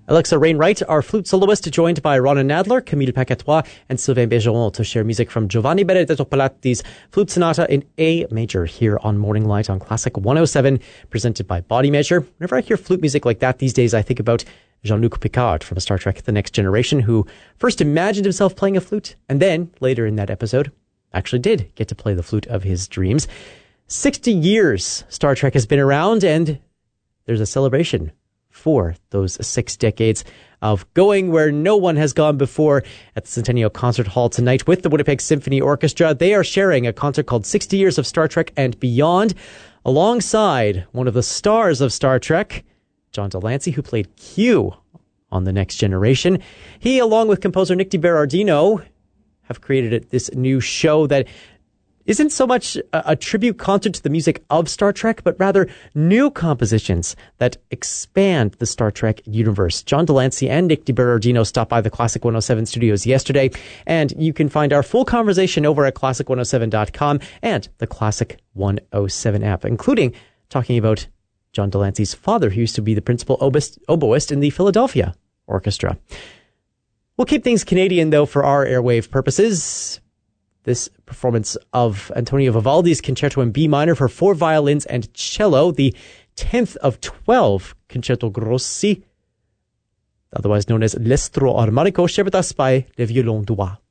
Alexa Rainwright, our flute soloist, joined by Ronan Nadler, Camille Pacatois, and Sylvain Bergeron to share music from Giovanni Benedetto Palatti's Flute Sonata in A major here on Morning Light on Classic 107, presented by Body Measure. Whenever I hear flute music like that these days, I think about Jean-Luc Picard from Star Trek The Next Generation, who first imagined himself playing a flute, and then, later in that episode, actually did get to play the flute of his dreams. 60 years Star Trek has been around, and there's a celebration for those 6 decades of going where no one has gone before at the Centennial Concert Hall tonight with the Winnipeg Symphony Orchestra. They are sharing a concert called 60 Years of Star Trek and Beyond, alongside one of the stars of Star Trek, John Delancey, who played Q on The Next Generation. He, along with composer Nick DiBerardino, have created this new show that isn't so much a tribute concert to the music of Star Trek, but rather new compositions that expand the Star Trek universe. John Delancey and Nick DiBerardino stopped by the Classic 107 studios yesterday, and you can find our full conversation over at classic107.com and the Classic 107 app, including talking about John Delancey's father, who used to be the principal oboist in the Philadelphia Orchestra. We'll keep things Canadian, though, for our airwave purposes. This performance of Antonio Vivaldi's Concerto in B minor for 4 violins and cello, the 10th of 12 Concerto Grossi, otherwise known as L'Estro Armonico, shared with us by Le Violon Droit.